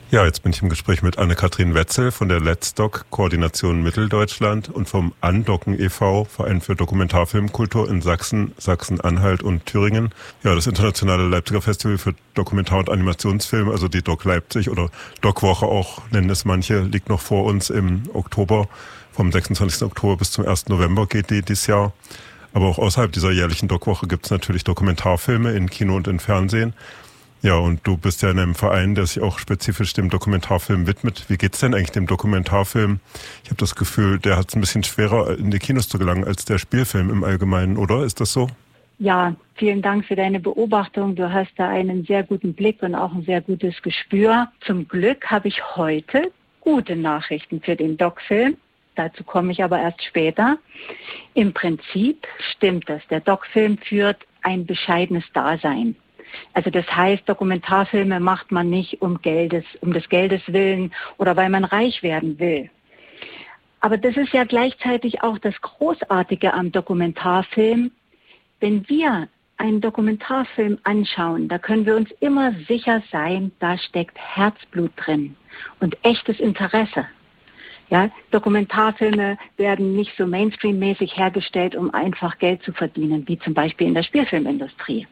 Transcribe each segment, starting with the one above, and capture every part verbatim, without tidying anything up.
Ja, jetzt bin ich im Gespräch mit Anne-Kathrin Wetzel von der Let's Doc Koordination Mitteldeutschland und vom Andocken e V, Verein für Dokumentarfilmkultur in Sachsen, Sachsen-Anhalt und Thüringen. Ja, das internationale Leipziger Festival für Dokumentar- und Animationsfilm, also die Doc Leipzig oder Doc-Woche auch, nennen es manche, liegt noch vor uns im Oktober. Vom sechsundzwanzigsten Oktober bis zum ersten November geht die dieses Jahr. Aber auch außerhalb dieser jährlichen Doc-Woche gibt es natürlich Dokumentarfilme in Kino und in Fernsehen. Ja, und du bist ja in einem Verein, der sich auch spezifisch dem Dokumentarfilm widmet. Wie geht's denn eigentlich dem Dokumentarfilm? Ich habe das Gefühl, der hat es ein bisschen schwerer, in die Kinos zu gelangen, als der Spielfilm im Allgemeinen, oder? Ist das so? Ja, vielen Dank für deine Beobachtung. Du hast da einen sehr guten Blick und auch ein sehr gutes Gespür. Zum Glück habe ich heute gute Nachrichten für den Doc-Film. Dazu komme ich aber erst später. Im Prinzip stimmt das. Der Doc-Film führt ein bescheidenes Dasein. Also das heißt, Dokumentarfilme macht man nicht um Geldes, um des Geldes willen oder weil man reich werden will. Aber das ist ja gleichzeitig auch das Großartige am Dokumentarfilm. Wenn wir einen Dokumentarfilm anschauen, da können wir uns immer sicher sein, da steckt Herzblut drin und echtes Interesse. Ja, Dokumentarfilme werden nicht so Mainstream-mäßig hergestellt, um einfach Geld zu verdienen, wie zum Beispiel in der Spielfilmindustrie.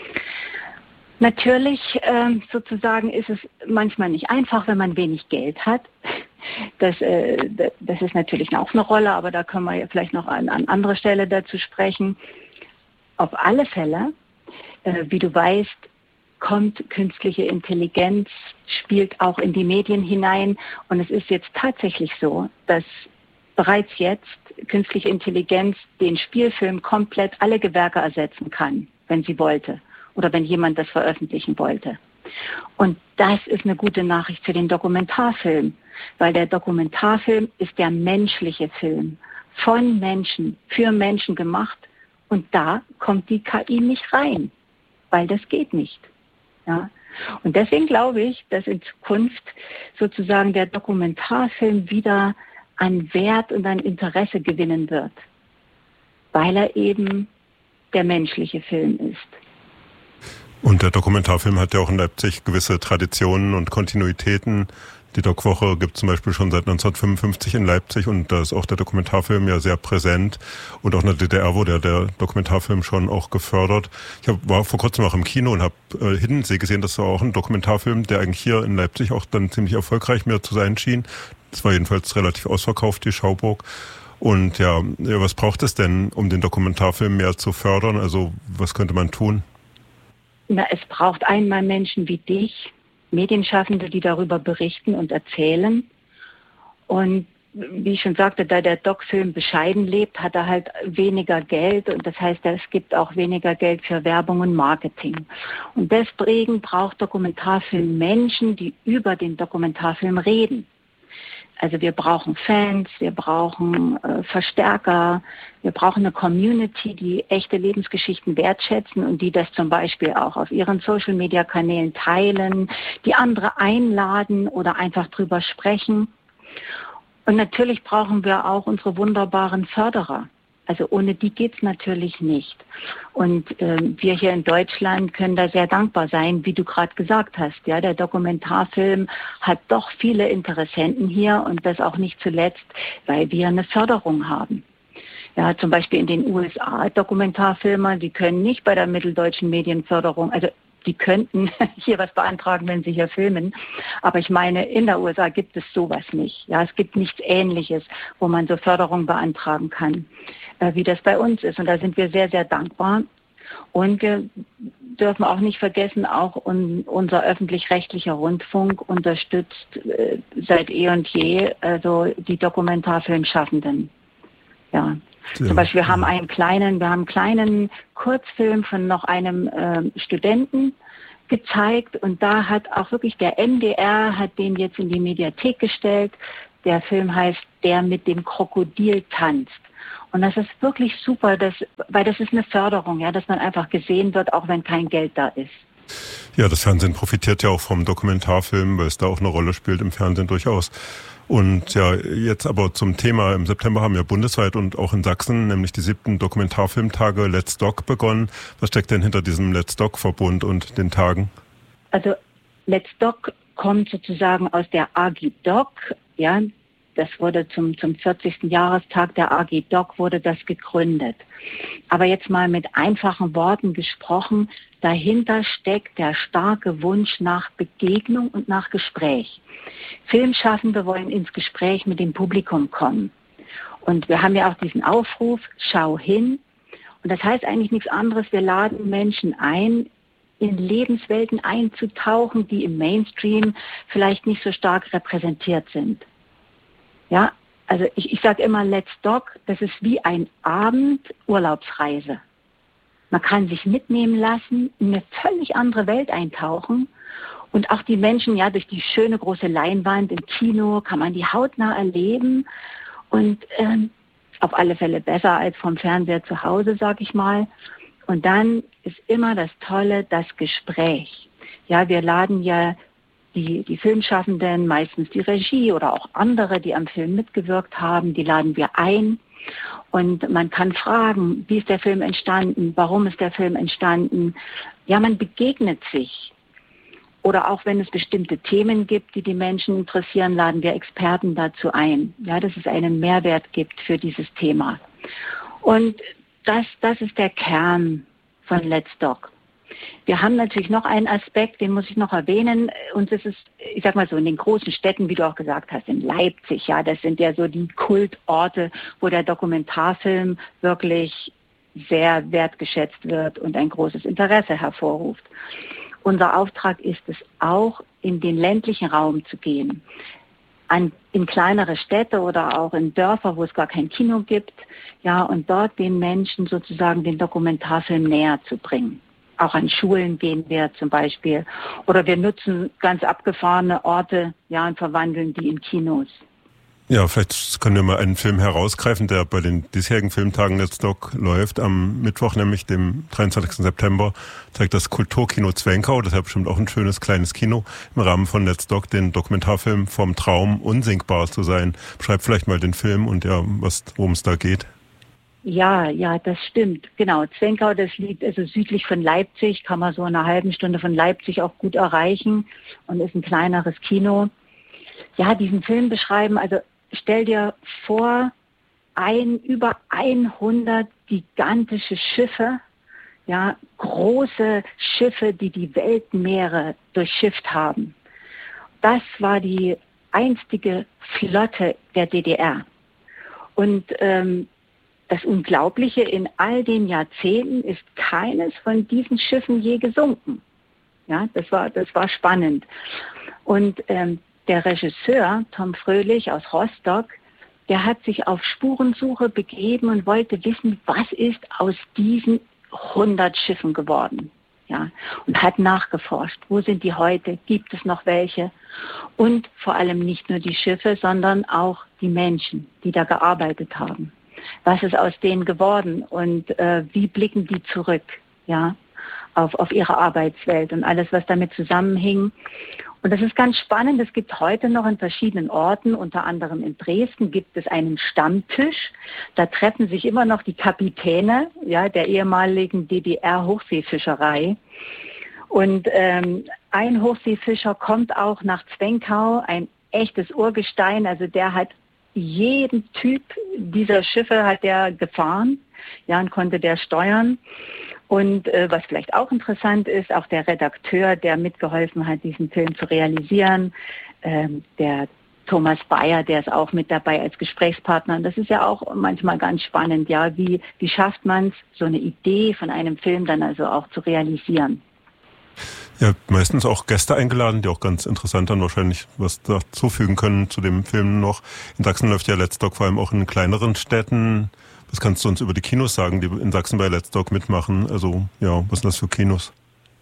Natürlich äh, sozusagen ist es manchmal nicht einfach, wenn man wenig Geld hat. Das, äh, das ist natürlich auch eine Rolle, aber da können wir vielleicht noch an, an anderer Stelle dazu sprechen. Auf alle Fälle, äh, wie du weißt, kommt künstliche Intelligenz, spielt auch in die Medien hinein. Und es ist jetzt tatsächlich so, dass bereits jetzt künstliche Intelligenz den Spielfilm komplett alle Gewerke ersetzen kann, wenn sie wollte. Oder wenn jemand das veröffentlichen wollte. Und das ist eine gute Nachricht für den Dokumentarfilm, weil der Dokumentarfilm ist der menschliche Film, von Menschen, für Menschen gemacht. Und da kommt die K I nicht rein, weil das geht nicht. Ja? Und deswegen glaube ich, dass in Zukunft sozusagen der Dokumentarfilm wieder an Wert und an Interesse gewinnen wird, weil er eben der menschliche Film ist. Und der Dokumentarfilm hat ja auch in Leipzig gewisse Traditionen und Kontinuitäten. Die Doc-Woche gibt es zum Beispiel schon seit neunzehnhundertfünfundfünfzig in Leipzig und da ist auch der Dokumentarfilm ja sehr präsent. Und auch in der D D R wurde ja der Dokumentarfilm schon auch gefördert. Ich hab, war vor kurzem auch im Kino und habe äh, Hiddensee gesehen, das war auch ein Dokumentarfilm, der eigentlich hier in Leipzig auch dann ziemlich erfolgreich mehr zu sein schien. Das war jedenfalls relativ ausverkauft, die Schauburg. Und ja, ja, was braucht es denn, um den Dokumentarfilm mehr zu fördern? Also was könnte man tun? Na, es braucht einmal Menschen wie dich, Medienschaffende, die darüber berichten und erzählen. Und wie ich schon sagte, da der Doc-Film bescheiden lebt, hat er halt weniger Geld. Und das heißt, es gibt auch weniger Geld für Werbung und Marketing. Und deswegen braucht Dokumentarfilm Menschen, die über den Dokumentarfilm reden. Also wir brauchen Fans, wir brauchen äh, Verstärker, wir brauchen eine Community, die echte Lebensgeschichten wertschätzen und die das zum Beispiel auch auf ihren Social-Media-Kanälen teilen, die andere einladen oder einfach drüber sprechen. Und natürlich brauchen wir auch unsere wunderbaren Förderer. Also ohne die geht's natürlich nicht. Und äh, wir hier in Deutschland können da sehr dankbar sein, wie du gerade gesagt hast. Ja, der Dokumentarfilm hat doch viele Interessenten hier und das auch nicht zuletzt, weil wir eine Förderung haben. Ja, zum Beispiel in den U S A Dokumentarfilmer, die können nicht bei der Mitteldeutschen Medienförderung, also die könnten hier was beantragen, wenn sie hier filmen. Aber ich meine, in der U S A gibt es sowas nicht. Ja, es gibt nichts Ähnliches, wo man so Förderung beantragen kann, äh, wie das bei uns ist. Und da sind wir sehr, sehr dankbar. Und wir dürfen auch nicht vergessen, auch un, unser öffentlich-rechtlicher Rundfunk unterstützt äh, seit eh und je also die Dokumentarfilmschaffenden. Ja. Ja. Zum Beispiel, wir haben einen kleinen, wir haben einen kleinen Kurzfilm von noch einem äh, Studenten gezeigt und da hat auch wirklich der M D R hat den jetzt in die Mediathek gestellt. Der Film heißt Der mit dem Krokodil tanzt. Und das ist wirklich super, dass, weil das ist eine Förderung, ja, dass man einfach gesehen wird, auch wenn kein Geld da ist. Ja, das Fernsehen profitiert ja auch vom Dokumentarfilm, weil es da auch eine Rolle spielt im Fernsehen durchaus. Und ja, jetzt aber zum Thema. Im September haben wir bundesweit und auch in Sachsen nämlich die siebten Dokumentarfilmtage Let's Doc begonnen. Was steckt denn hinter diesem Let's Doc-Verbund und den Tagen? Also Let's Doc kommt sozusagen aus der A G Doc, ja, das wurde zum, zum vierzigsten Jahrestag der A G Doc wurde das gegründet. Aber jetzt mal mit einfachen Worten gesprochen, dahinter steckt der starke Wunsch nach Begegnung und nach Gespräch. Filmschaffende wollen ins Gespräch mit dem Publikum kommen. Und wir haben ja auch diesen Aufruf, schau hin. Und das heißt eigentlich nichts anderes, wir laden Menschen ein, in Lebenswelten einzutauchen, die im Mainstream vielleicht nicht so stark repräsentiert sind. Ja, also ich, ich sage immer, Let's Doc, das ist wie ein Abend Urlaubsreise. Man kann sich mitnehmen lassen, in eine völlig andere Welt eintauchen. Und auch die Menschen, ja, durch die schöne große Leinwand im Kino kann man die hautnah erleben. Und ähm, auf alle Fälle besser als vom Fernseher zu Hause, sag ich mal. Und dann ist immer das Tolle, das Gespräch. Ja, wir laden ja die, die Filmschaffenden, meistens die Regie oder auch andere, die am Film mitgewirkt haben, die laden wir ein. Und man kann fragen, wie ist der Film entstanden, warum ist der Film entstanden. Ja, man begegnet sich. Oder auch wenn es bestimmte Themen gibt, die die Menschen interessieren, laden wir Experten dazu ein. Ja, dass es einen Mehrwert gibt für dieses Thema. Und das, das ist der Kern von Let's Doc. Wir haben natürlich noch einen Aspekt, den muss ich noch erwähnen. Und das ist, ich sag mal so, in den großen Städten, wie du auch gesagt hast, in Leipzig, ja, das sind ja so die Kultorte, wo der Dokumentarfilm wirklich sehr wertgeschätzt wird und ein großes Interesse hervorruft. Unser Auftrag ist es auch, in den ländlichen Raum zu gehen, an, in kleinere Städte oder auch in Dörfer, wo es gar kein Kino gibt, ja, und dort den Menschen sozusagen den Dokumentarfilm näher zu bringen. Auch an Schulen gehen wir zum Beispiel. Oder wir nutzen ganz abgefahrene Orte, ja, und verwandeln die in Kinos. Ja, vielleicht können wir mal einen Film herausgreifen, der bei den diesjährigen Filmtagen Let's Doc läuft. Am Mittwoch, nämlich dem dreiundzwanzigsten September, zeigt das Kulturkino Zwenkau, das ist ja bestimmt auch ein schönes kleines Kino, im Rahmen von Let's Doc den Dokumentarfilm Vom Traum unsinkbar zu sein. Beschreib vielleicht mal den Film und ja, was, worum es da geht. Ja, ja, das stimmt. Genau, Zwenkau, das liegt also südlich von Leipzig, kann man so in einer halben Stunde von Leipzig auch gut erreichen und ist ein kleineres Kino. Ja, diesen Film beschreiben, also stell dir vor, ein, über hundert gigantische Schiffe, ja, große Schiffe, die die Weltmeere durchschifft haben. Das war die einstige Flotte der D D R. Und ähm, das Unglaubliche, in all den Jahrzehnten ist keines von diesen Schiffen je gesunken. Ja, das war, das war spannend. Und ähm, der Regisseur, Tom Fröhlich aus Rostock, der hat sich auf Spurensuche begeben und wollte wissen, was ist aus diesen hundert Schiffen geworden. Ja, und hat nachgeforscht. Wo sind die heute? Gibt es noch welche? Und vor allem nicht nur die Schiffe, sondern auch die Menschen, die da gearbeitet haben. Was ist aus denen geworden und äh, wie blicken die zurück, ja, auf, auf ihre Arbeitswelt und alles, was damit zusammenhing. Und das ist ganz spannend. Es gibt heute noch in verschiedenen Orten, unter anderem in Dresden, gibt es einen Stammtisch. Da treffen sich immer noch die Kapitäne, ja, der ehemaligen D D R-Hochseefischerei. Und ähm, ein Hochseefischer kommt auch nach Zwenkau, ein echtes Urgestein. Also der hat jeden Typ dieser Schiffe hat der gefahren, ja, und konnte der steuern. Und äh, was vielleicht auch interessant ist, auch der Redakteur, der mitgeholfen hat, diesen Film zu realisieren, ähm, der Thomas Bayer, der ist auch mit dabei als Gesprächspartner. Und das ist ja auch manchmal ganz spannend, ja, wie, wie schafft man es, so eine Idee von einem Film dann also auch zu realisieren. Ja, meistens auch Gäste eingeladen, die auch ganz interessant dann wahrscheinlich was dazufügen können zu dem Film noch. In Sachsen läuft ja Let's Doc vor allem auch in kleineren Städten. Was kannst du uns über die Kinos sagen, die in Sachsen bei Let's Doc mitmachen? Also, ja, was sind das für Kinos?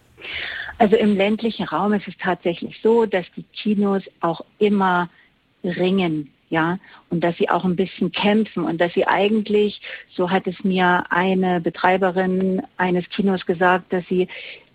Also im ländlichen Raum ist es tatsächlich so, dass die Kinos auch immer ringen, ja, und dass sie auch ein bisschen kämpfen und dass sie eigentlich, so hat es mir eine Betreiberin eines Kinos gesagt, dass sie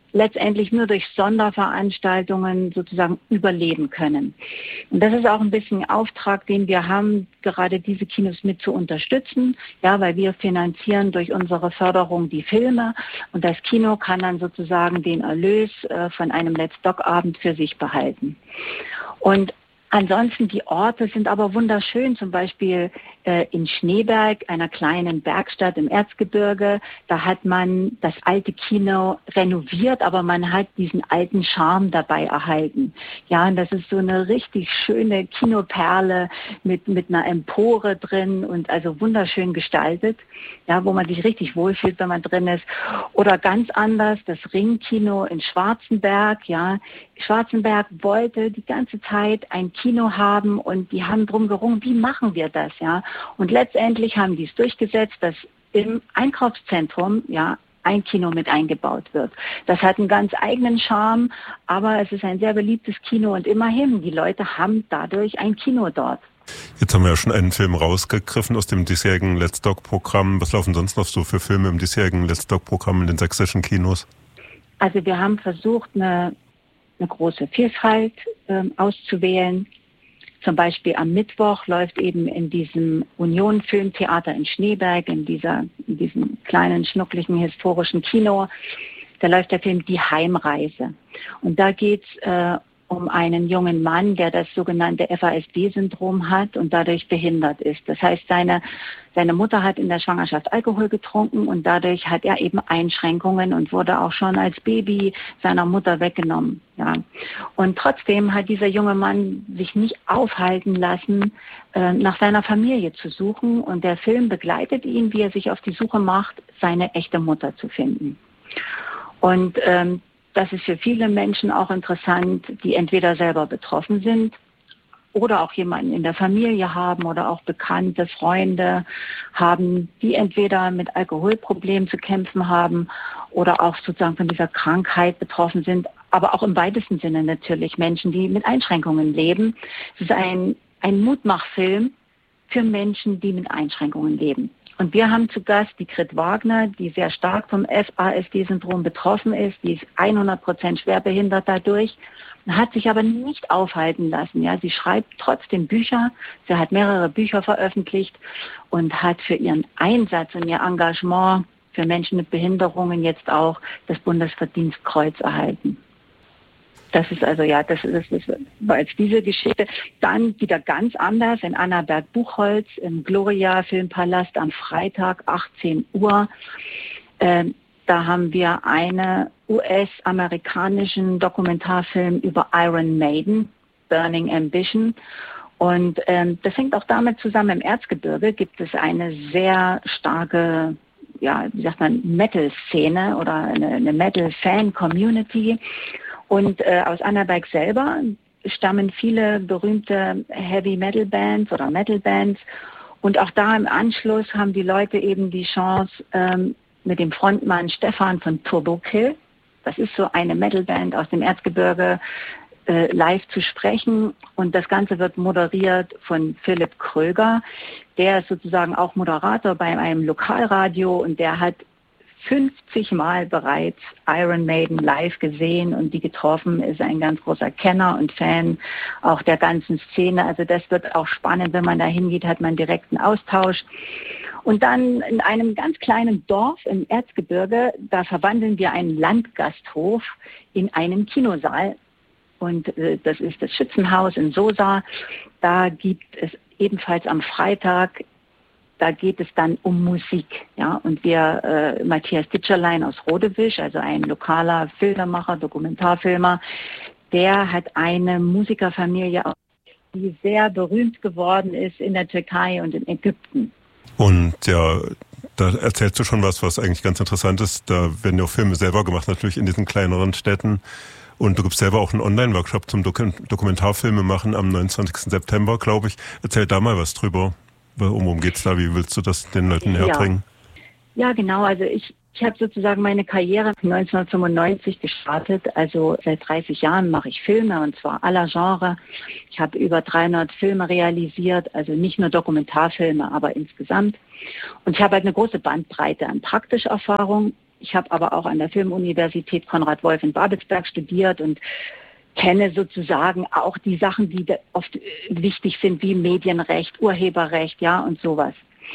letztendlich nur durch Sonderveranstaltungen sozusagen überleben können. Und das ist auch ein bisschen Auftrag, den wir haben, gerade diese Kinos mit zu unterstützen, ja, weil wir finanzieren durch unsere Förderung die Filme und das Kino kann dann sozusagen den Erlös äh, von einem Let's Doc-Abend für sich behalten. Und ansonsten, die Orte sind aber wunderschön, zum Beispiel äh, in Schneeberg, einer kleinen Bergstadt im Erzgebirge. Da hat man das alte Kino renoviert, aber man hat diesen alten Charme dabei erhalten. Ja, und das ist so eine richtig schöne Kinoperle mit mit einer Empore drin und also wunderschön gestaltet, ja, wo man sich richtig wohlfühlt, wenn man drin ist. Oder ganz anders, das Ringkino in Schwarzenberg, ja. Schwarzenberg wollte die ganze Zeit ein Kino haben und die haben drum gerungen, wie machen wir das, ja? Und letztendlich haben die es durchgesetzt, dass im Einkaufszentrum, ja, ein Kino mit eingebaut wird. Das hat einen ganz eigenen Charme, aber es ist ein sehr beliebtes Kino und immerhin, die Leute haben dadurch ein Kino dort. Jetzt haben wir ja schon einen Film rausgegriffen aus dem diesjährigen Let's Doc-Programm. Was laufen sonst noch so für Filme im diesjährigen Let's Doc-Programm in den sächsischen Kinos? Also wir haben versucht, eine eine große Vielfalt äh, auszuwählen. Zum Beispiel am Mittwoch läuft eben in diesem Union Filmtheater in Schneeberg, in dieser, in diesem kleinen, schnuckligen, historischen Kino, da läuft der Film Die Heimreise. Und da geht's äh, um einen jungen Mann, der das sogenannte F A S D-Syndrom hat und dadurch behindert ist. Das heißt, seine, seine Mutter hat in der Schwangerschaft Alkohol getrunken und dadurch hat er eben Einschränkungen und wurde auch schon als Baby seiner Mutter weggenommen. Ja. Und trotzdem hat dieser junge Mann sich nicht aufhalten lassen, äh, nach seiner Familie zu suchen. Und der Film begleitet ihn, wie er sich auf die Suche macht, seine echte Mutter zu finden. Und ähm, das ist für viele Menschen auch interessant, die entweder selber betroffen sind oder auch jemanden in der Familie haben oder auch bekannte Freunde haben, die entweder mit Alkoholproblemen zu kämpfen haben oder auch sozusagen von dieser Krankheit betroffen sind, aber auch im weitesten Sinne natürlich Menschen, die mit Einschränkungen leben. Es ist ein, ein Mutmachfilm für Menschen, die mit Einschränkungen leben. Und wir haben zu Gast die Grit Wagner, die sehr stark vom F A S D-Syndrom betroffen ist. Die ist hundert Prozent schwerbehindert dadurch, hat sich aber nicht aufhalten lassen. Ja, sie schreibt trotzdem Bücher. Sie hat mehrere Bücher veröffentlicht und hat für ihren Einsatz und ihr Engagement für Menschen mit Behinderungen jetzt auch das Bundesverdienstkreuz erhalten. Das ist also, ja, das, das, das war jetzt diese Geschichte. Dann wieder ganz anders in Annaberg-Buchholz im Gloria Filmpalast am Freitag, achtzehn Uhr. Ähm, da haben wir einen U S-amerikanischen Dokumentarfilm über Iron Maiden, Burning Ambition. Und ähm, das hängt auch damit zusammen, im Erzgebirge gibt es eine sehr starke, ja, wie sagt man, Metal-Szene oder eine, eine Metal-Fan-Community. Und äh, aus Annaberg selber stammen viele berühmte Heavy-Metal-Bands oder Metal-Bands. Und auch da im Anschluss haben die Leute eben die Chance, ähm, mit dem Frontmann Stefan von Turbo Kill, das ist so eine Metal-Band aus dem Erzgebirge, äh, live zu sprechen. Und das Ganze wird moderiert von Philipp Kröger. Der ist sozusagen auch Moderator bei einem Lokalradio und der hat fünfzig Mal bereits Iron Maiden live gesehen und die getroffen, ist ein ganz großer Kenner und Fan auch der ganzen Szene. Also das wird auch spannend, wenn man da hingeht, hat man direkten Austausch. Und dann in einem ganz kleinen Dorf im Erzgebirge, da verwandeln wir einen Landgasthof in einen Kinosaal. Und äh, das ist das Schützenhaus in Sosa. Da gibt es ebenfalls am Freitag, da geht es dann um Musik, ja. Und wir, äh, Matthias Ditscherlein aus Rodewisch, also ein lokaler Filmemacher, Dokumentarfilmer, der hat eine Musikerfamilie, die sehr berühmt geworden ist in der Türkei und in Ägypten. Und ja, da erzählst du schon was, was eigentlich ganz interessant ist. Da werden ja auch Filme selber gemacht, natürlich in diesen kleineren Städten. Und du gibst selber auch einen Online-Workshop zum Dok- Dokumentarfilme machen am neunundzwanzigsten September, glaube ich. Erzähl da mal was drüber. Worum geht's da? Wie willst du das den Leuten näher bringen? Ja, genau. Also ich, ich habe sozusagen meine Karriere neunzehnhundertfünfundneunzig gestartet. Also seit dreißig Jahren mache ich Filme und zwar aller Genre. Ich habe über dreihundert Filme realisiert, also nicht nur Dokumentarfilme, aber insgesamt. Und ich habe halt eine große Bandbreite an Praktischerfahrung Ich habe aber auch an der Filmuniversität Konrad Wolf in Babelsberg studiert und kenne sozusagen auch die Sachen, die oft wichtig sind, wie Medienrecht, Urheberrecht, ja, und sowas.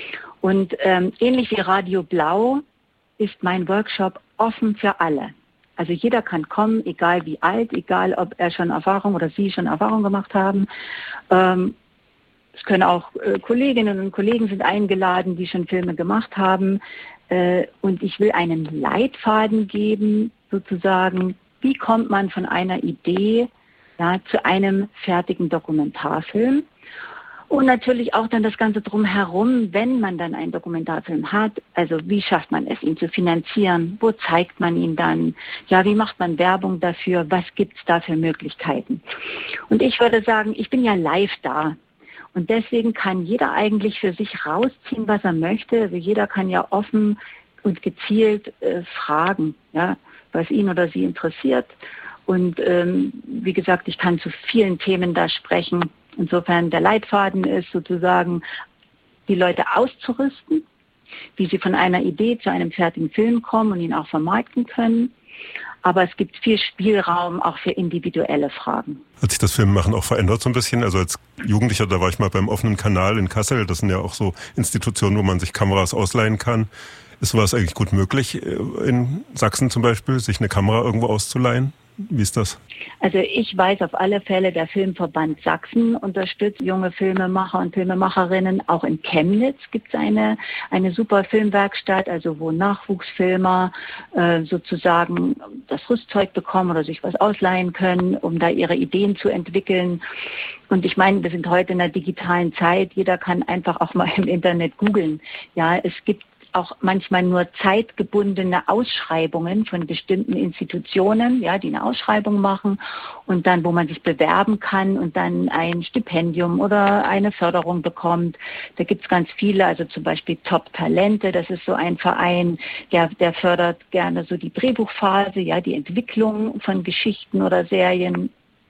Und ähm, ähnlich wie Radio Blau ist mein Workshop offen für alle. Also jeder kann kommen, egal wie alt, egal ob er schon Erfahrung oder Sie schon Erfahrung gemacht haben. Ähm, es können auch äh, Kolleginnen und Kollegen sind eingeladen, die schon Filme gemacht haben. Äh, und ich will einen Leitfaden geben, sozusagen, wie kommt man von einer Idee, ja, zu einem fertigen Dokumentarfilm. Und natürlich auch dann das Ganze drumherum, wenn man dann einen Dokumentarfilm hat. Also wie schafft man es, ihn zu finanzieren? Wo zeigt man ihn dann? Ja, wie macht man Werbung dafür? Was gibt es da für Möglichkeiten? Und ich würde sagen, ich bin ja live da. Und deswegen kann jeder eigentlich für sich rausziehen, was er möchte. Also jeder kann ja offen und gezielt äh, fragen, ja, was ihn oder sie interessiert. Und ähm, wie gesagt, ich kann zu vielen Themen da sprechen. Insofern der Leitfaden ist sozusagen, die Leute auszurüsten, wie sie von einer Idee zu einem fertigen Film kommen und ihn auch vermarkten können. Aber es gibt viel Spielraum auch für individuelle Fragen. Hat sich das Filmemachen auch verändert so ein bisschen? Also als Jugendlicher, da war ich mal beim offenen Kanal in Kassel. Das sind ja auch so Institutionen, wo man sich Kameras ausleihen kann. Ist sowas eigentlich gut möglich, in Sachsen zum Beispiel, sich eine Kamera irgendwo auszuleihen? Wie ist das? Also ich weiß auf alle Fälle, der Filmverband Sachsen unterstützt junge Filmemacher und Filmemacherinnen. Auch in Chemnitz gibt es eine, eine super Filmwerkstatt, also wo Nachwuchsfilmer äh, sozusagen das Rüstzeug bekommen oder sich was ausleihen können, um da ihre Ideen zu entwickeln. Und ich meine, wir sind heute in der digitalen Zeit. Jeder kann einfach auch mal im Internet googeln. Ja, es gibt auch manchmal nur zeitgebundene Ausschreibungen von bestimmten Institutionen, ja, die eine Ausschreibung machen und dann, wo man sich bewerben kann und dann ein Stipendium oder eine Förderung bekommt. Da gibt's ganz viele, also zum Beispiel Top Talente, das ist so ein Verein, der, der fördert gerne so die Drehbuchphase, ja, die Entwicklung von Geschichten oder Serien.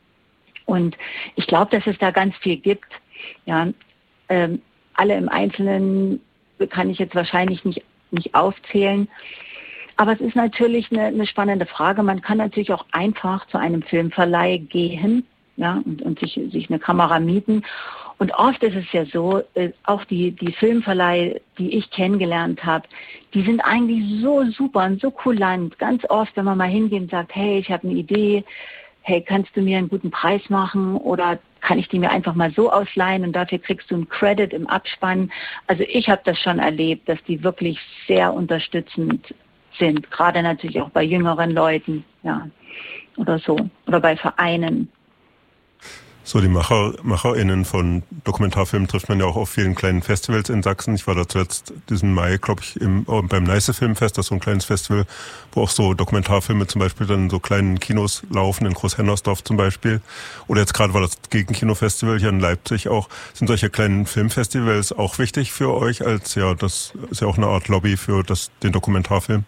Und ich glaube, dass es da ganz viel gibt, ja, ähm, alle im Einzelnen kann ich jetzt wahrscheinlich nicht, nicht aufzählen. Aber es ist natürlich eine, eine spannende Frage. Man kann natürlich auch einfach zu einem Filmverleih gehen, ja, und, und sich, sich eine Kamera mieten. Und oft ist es ja so, äh, auch die, die Filmverleih, die ich kennengelernt habe, die sind eigentlich so super und so kulant. Ganz oft, wenn man mal hingeht und sagt, hey, ich habe eine Idee, hey, kannst du mir einen guten Preis machen oder kann ich die mir einfach mal so ausleihen und dafür kriegst du einen Credit im Abspann. Also ich habe das schon erlebt, dass die wirklich sehr unterstützend sind, gerade natürlich auch bei jüngeren Leuten, ja, oder so, oder bei Vereinen. So, die Macher, MacherInnen von Dokumentarfilmen trifft man ja auch auf vielen kleinen Festivals in Sachsen. Ich war da zuletzt diesen Mai, glaube ich, im, beim Neiße Filmfest, das ist so ein kleines Festival, wo auch so Dokumentarfilme zum Beispiel dann in so kleinen Kinos laufen, in Großhennersdorf zum Beispiel. Oder jetzt gerade war das Gegenkinofestival hier in Leipzig auch. Sind solche kleinen Filmfestivals auch wichtig für euch als, ja, das ist ja auch eine Art Lobby für das, den Dokumentarfilm?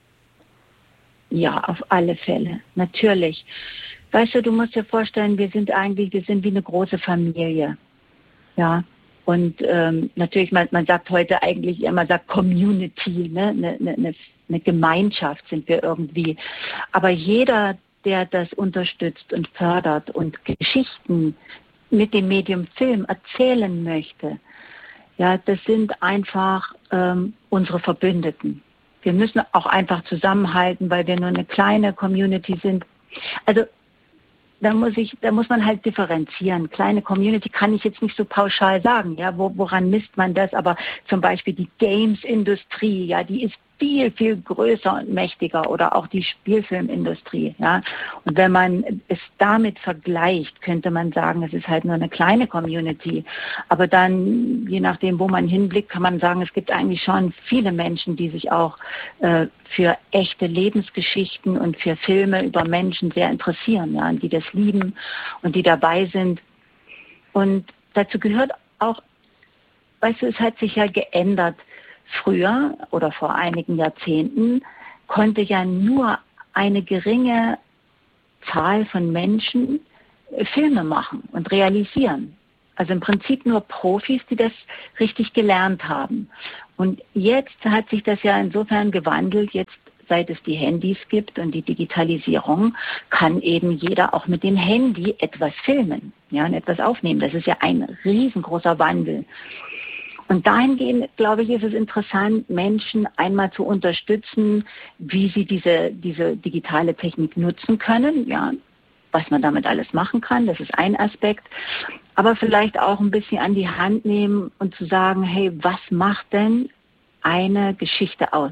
Ja, auf alle Fälle, natürlich. Weißt du, du musst dir vorstellen, wir sind eigentlich, wir sind wie eine große Familie, ja. Und ähm, natürlich, man, man sagt heute eigentlich, ja, man sagt Community, ne, eine, eine, eine Gemeinschaft sind wir irgendwie. Aber jeder, der das unterstützt und fördert und Geschichten mit dem Medium Film erzählen möchte, ja, das sind einfach ähm, unsere Verbündeten. Wir müssen auch einfach zusammenhalten, weil wir nur eine kleine Community sind. Also Da muss ich, da muss man halt differenzieren. Kleine Community kann ich jetzt nicht so pauschal sagen, ja, wo, woran misst man das? Aber zum Beispiel die Games-Industrie, ja, die ist viel, viel größer und mächtiger oder auch die Spielfilmindustrie, ja. Und wenn man es damit vergleicht, könnte man sagen, es ist halt nur eine kleine Community. Aber dann, je nachdem, wo man hinblickt, kann man sagen, es gibt eigentlich schon viele Menschen, die sich auch äh, für echte Lebensgeschichten und für Filme über Menschen sehr interessieren, ja, und die das lieben und die dabei sind. Und dazu gehört auch, weißt du, es hat sich ja geändert. Früher oder vor einigen Jahrzehnten konnte ja nur eine geringe Zahl von Menschen Filme machen und realisieren. Also im Prinzip nur Profis, die das richtig gelernt haben. Und jetzt hat sich das ja insofern gewandelt. Jetzt seit es die Handys gibt und die Digitalisierung, kann eben jeder auch mit dem Handy etwas filmen, ja, und etwas aufnehmen. Das ist ja ein riesengroßer Wandel. Und dahingehend, glaube ich, ist es interessant, Menschen einmal zu unterstützen, wie sie diese, diese digitale Technik nutzen können, ja, was man damit alles machen kann, das ist ein Aspekt. Aber vielleicht auch ein bisschen an die Hand nehmen und zu sagen, hey, was macht denn eine Geschichte aus?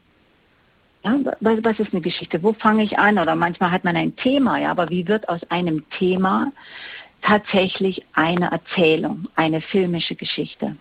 Ja, was, was ist eine Geschichte? Wo fange ich an? Oder manchmal hat man ein Thema, ja, aber wie wird aus einem Thema tatsächlich eine Erzählung, eine filmische Geschichte?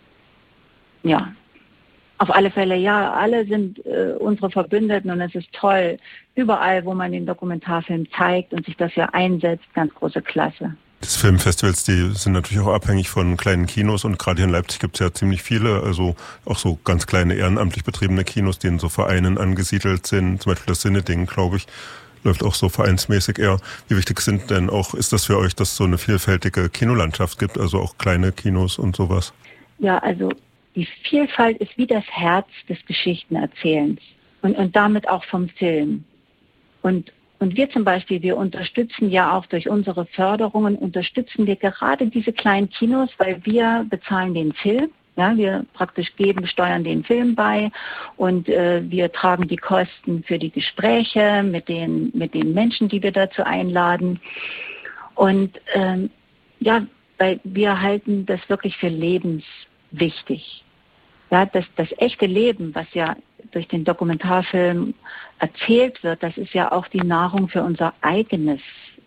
Ja, auf alle Fälle, ja, alle sind äh, unsere Verbündeten und es ist toll, überall, wo man den Dokumentarfilm zeigt und sich dafür einsetzt, ganz große Klasse. Die Filmfestivals, die sind natürlich auch abhängig von kleinen Kinos und gerade hier in Leipzig gibt es ja ziemlich viele, also auch so ganz kleine ehrenamtlich betriebene Kinos, die in so Vereinen angesiedelt sind, zum Beispiel das Sinne-Ding, glaube ich, läuft auch so vereinsmäßig eher. Wie wichtig sind denn auch, ist das für euch, dass es so eine vielfältige Kinolandschaft gibt, also auch kleine Kinos und sowas? Ja, also die Vielfalt ist wie das Herz des Geschichtenerzählens und, und damit auch vom Film. Und, und wir zum Beispiel, wir unterstützen ja auch durch unsere Förderungen, unterstützen wir gerade diese kleinen Kinos, weil wir bezahlen den Film. Ja, wir praktisch geben, steuern den Film bei und äh, wir tragen die Kosten für die Gespräche mit den, mit den Menschen, die wir dazu einladen. Und ähm, ja, weil wir halten das wirklich für lebenswichtig. Ja, das, das echte Leben, was ja durch den Dokumentarfilm erzählt wird, das ist ja auch die Nahrung für unser eigenes,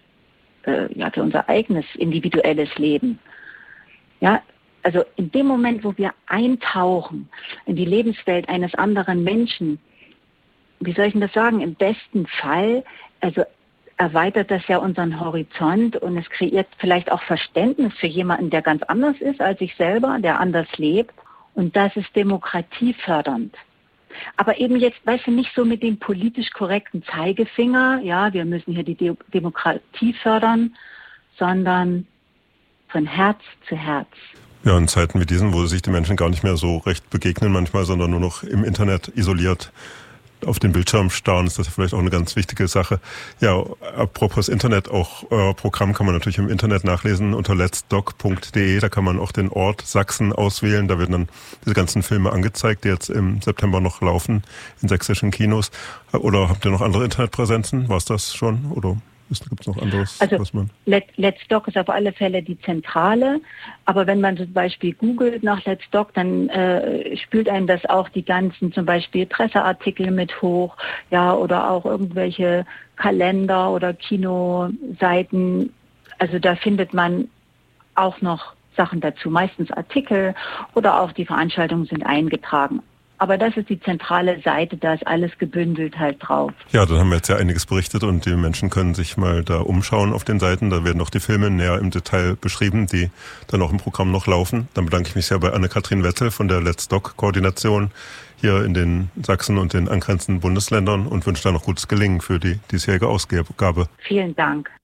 äh, ja, für unser eigenes individuelles Leben. Ja, also in dem Moment, wo wir eintauchen in die Lebenswelt eines anderen Menschen, wie soll ich denn das sagen, im besten Fall, also erweitert das ja unseren Horizont und es kreiert vielleicht auch Verständnis für jemanden, der ganz anders ist als ich selber, der anders lebt. Und das ist demokratiefördernd. Aber eben jetzt, weißt du, nicht so mit dem politisch korrekten Zeigefinger, ja, wir müssen hier die De- Demokratie fördern, sondern von Herz zu Herz. Ja, in Zeiten wie diesen, wo sich die Menschen gar nicht mehr so recht begegnen manchmal, sondern nur noch im Internet isoliert auf den Bildschirm starren, ist das vielleicht auch eine ganz wichtige Sache. Ja, apropos Internet, auch euer Programm kann man natürlich im Internet nachlesen unter letsdoc punkt de. Da kann man auch den Ort Sachsen auswählen. Da werden dann diese ganzen Filme angezeigt, die jetzt im September noch laufen in sächsischen Kinos. Oder habt ihr noch andere Internetpräsenzen? War es das schon? Oder gibt es noch anderes? Also was man Let, Let's Doc ist auf alle Fälle die Zentrale, aber wenn man zum Beispiel googelt nach Let's Doc, dann äh, spült einem das auch die ganzen zum Beispiel Presseartikel mit hoch, ja, oder auch irgendwelche Kalender oder Kinoseiten. Also da findet man auch noch Sachen dazu, meistens Artikel oder auch die Veranstaltungen sind eingetragen. Aber das ist die zentrale Seite, da ist alles gebündelt halt drauf. Ja, dann haben wir jetzt ja einiges berichtet und die Menschen können sich mal da umschauen auf den Seiten. Da werden auch die Filme näher im Detail beschrieben, die dann auch im Programm noch laufen. Dann bedanke ich mich sehr bei Anne-Kathrin Wetzel von der Let's Doc-Koordination hier in den Sachsen und den angrenzenden Bundesländern und wünsche da noch gutes Gelingen für die diesjährige Ausgabe. Vielen Dank.